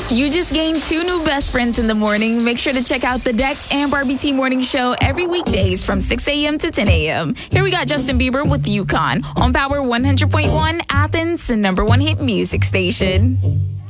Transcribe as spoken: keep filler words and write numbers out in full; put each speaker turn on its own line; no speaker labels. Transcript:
You just gained two new best friends in the morning. Make sure to check out the Dex and Barbie T Morning Show every weekdays from six a.m. to ten a.m. Here we got Justin Bieber with Yukon on Power one hundred point one, Athens, the number one hit music station.